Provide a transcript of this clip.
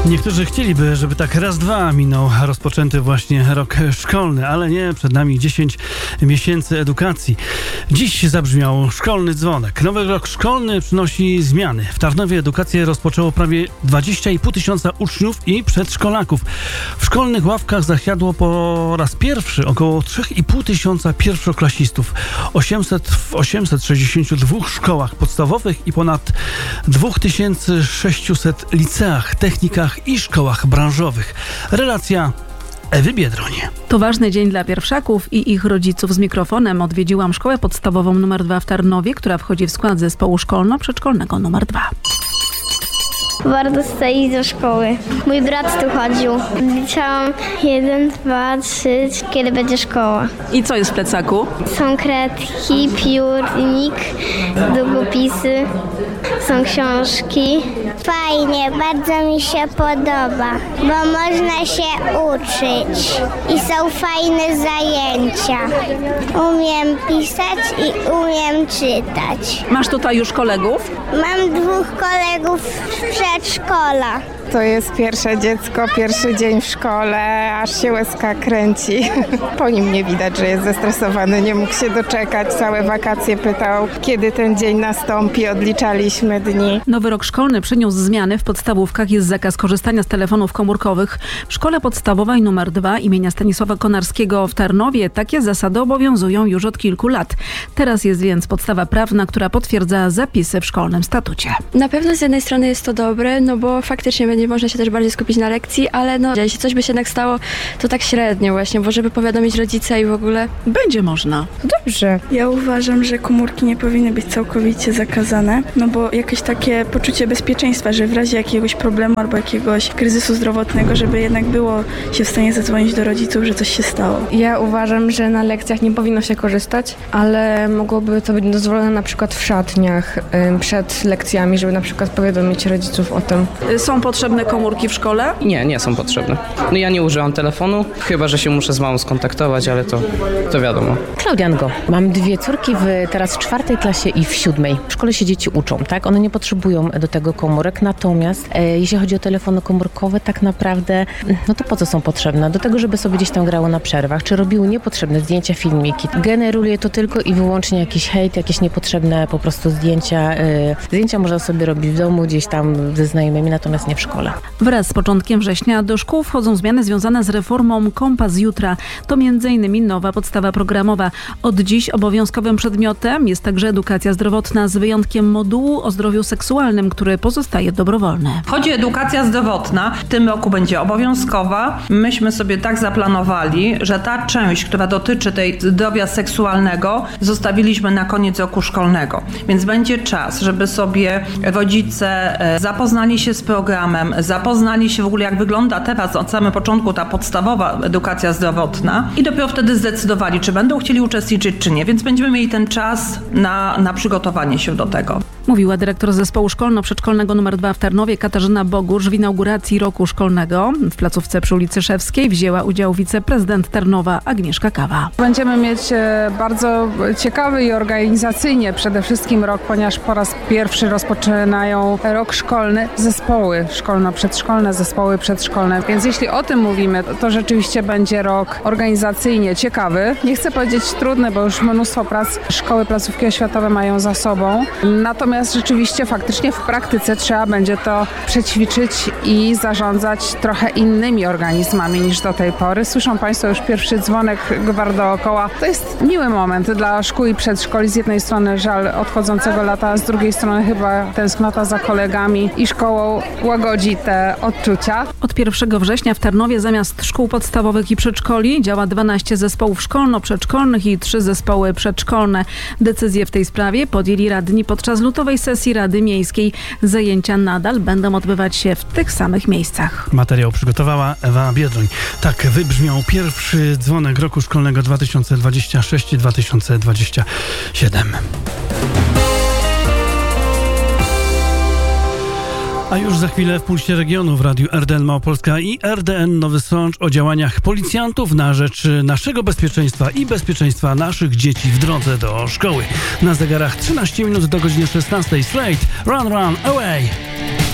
Niektórzy chcieliby, żeby tak raz, minął rozpoczęty właśnie rok szkolny, ale nie, przed nami 10 miesięcy edukacji. Dziś zabrzmiał szkolny dzwonek. Nowy rok szkolny przynosi zmiany. W Tarnowie edukację rozpoczęło prawie 20,5 tysiąca uczniów i przedszkolaków. W szkolnych ławkach zasiadło po raz pierwszy około 3,5 tysiąca pierwszoklasistów. W 862 szkołach podstawowych i ponad 2600 liceach, technikach i szkołach branżowych. Relacja Ewy Biedroń. To ważny dzień dla pierwszaków i ich rodziców. Z mikrofonem odwiedziłam szkołę podstawową nr 2 w Tarnowie, która wchodzi w skład zespołu szkolno-przedszkolnego nr 2. Bardzo chcę iść do szkoły. Mój brat tu chodził. Liczyłam 1, 2, 3, kiedy będzie szkoła. I co jest w plecaku? Są kredki, piórnik, długopisy, są książki. Fajnie, bardzo mi się podoba, bo można się uczyć i są fajne zajęcia. Umiem pisać i umiem czytać. Masz tutaj już kolegów? Mam 2 kolegów z przedszkola. To jest pierwsze dziecko, pierwszy dzień w szkole, aż się łezka kręci. Po nim nie widać, że jest zestresowany, nie mógł się doczekać. Całe wakacje pytał, kiedy ten dzień nastąpi, odliczaliśmy dni. Nowy rok szkolny przyniósł zmiany. W podstawówkach jest zakaz korzystania z telefonów komórkowych. W szkole podstawowej nr 2 imienia Stanisława Konarskiego w Tarnowie takie zasady obowiązują już od kilku lat. Teraz jest więc podstawa prawna, która potwierdza zapisy w szkolnym statucie. Na pewno z jednej strony jest to dobre, no bo faktycznie będzie można się też bardziej skupić na lekcji, ale no, jeśli coś by się jednak stało, to tak średnio właśnie, bo żeby powiadomić rodzica i w ogóle... Będzie można. Dobrze. Ja uważam, że komórki nie powinny być całkowicie zakazane, no bo jakieś takie poczucie bezpieczeństwa, że w razie jakiegoś problemu albo jakiegoś kryzysu zdrowotnego, żeby jednak było się w stanie zadzwonić do rodziców, że coś się stało. Ja uważam, że na lekcjach nie powinno się korzystać, ale mogłoby to być dozwolone na przykład w szatniach przed lekcjami, żeby na przykład powiadomić rodziców o tym. Są potrzebne komórki w szkole? Nie są potrzebne. No ja nie używam telefonu, chyba że się muszę z mamą skontaktować, ale to wiadomo. Klaudianko. Mam 2 córki teraz w 4. klasie i w 7. W szkole się dzieci uczą, tak? One nie potrzebują do tego komórek, natomiast jeśli chodzi o telefony komórkowe, tak naprawdę, no to po co są potrzebne? Do tego, żeby sobie gdzieś tam grało na przerwach, czy robiły niepotrzebne zdjęcia, filmiki. Generuje to tylko i wyłącznie jakiś hejt, jakieś niepotrzebne po prostu zdjęcia. Zdjęcia można sobie robić w domu, gdzieś tam ze znajomymi, natomiast nie w szkole. Wraz z początkiem września do szkół wchodzą zmiany związane z reformą Kompas Jutra. To m.in. nowa podstawa programowa. Od dziś obowiązkowym przedmiotem jest także edukacja zdrowotna z wyjątkiem modułu o zdrowiu seksualnym, który pozostaje dobrowolny. Chodzi o edukację zdrowotna. W tym roku będzie obowiązkowa. Myśmy sobie tak zaplanowali, że ta część, która dotyczy tej zdrowia seksualnego, zostawiliśmy na koniec roku szkolnego. Więc będzie czas, żeby sobie rodzice zapoznali się z programem, zapoznali się w ogóle, jak wygląda teraz od samego początku ta podstawowa edukacja zdrowotna i dopiero wtedy zdecydowali, czy będą chcieli uczestniczyć, czy nie. Więc będziemy mieli ten czas na przygotowanie się do tego. Mówiła dyrektor zespołu szkolno-przedszkolnego nr 2 w Tarnowie Katarzyna Bogusz. W inauguracji roku szkolnego w placówce przy ulicy Szewskiej wzięła udział wiceprezydent Tarnowa Agnieszka Kawa. Będziemy mieć bardzo ciekawy i organizacyjnie przede wszystkim rok, ponieważ po raz pierwszy rozpoczynają rok szkolny zespoły szkolno-przedszkolne, zespoły przedszkolne. Więc jeśli o tym mówimy, to rzeczywiście będzie rok organizacyjnie ciekawy. Nie chcę powiedzieć trudny, bo już mnóstwo prac szkoły, placówki oświatowe mają za sobą. Natomiast rzeczywiście faktycznie w praktyce trzeba będzie to przećwiczyć i zarządzać trochę innymi organizmami niż do tej pory. Słyszą Państwo już pierwszy dzwonek gwar dookoła. To jest miły moment dla szkół i przedszkoli. Z jednej strony żal odchodzącego lata, a z drugiej strony chyba tęsknota za kolegami i szkołą łagodzi te odczucia. Od 1 września w Tarnowie zamiast szkół podstawowych i przedszkoli działa 12 zespołów szkolno-przedszkolnych i 3 zespoły przedszkolne. Decyzje w tej sprawie podjęli radni podczas lutowej sesji Rady Miejskiej. Zajęcia nadal będą odbywać się w tych samych miejscach. Materiał przygotowała Ewa Biedroń. Tak wybrzmiał pierwszy dzwonek roku szkolnego 2026-2027. A już za chwilę w Pulsie Regionu w Radiu RDN Małopolska i RDN Nowy Sącz o działaniach policjantów na rzecz naszego bezpieczeństwa i bezpieczeństwa naszych dzieci w drodze do szkoły. Na zegarach 13 minut do godziny 16. Straight, run, run, away!